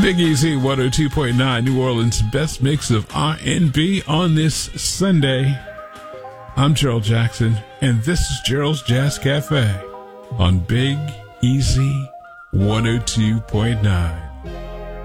Big Easy 102.9, New Orleans' best mix of R&B on this Sunday. I'm Gerald Jackson, and this is Gerald's Jazz Cafe on Big Easy 102.9.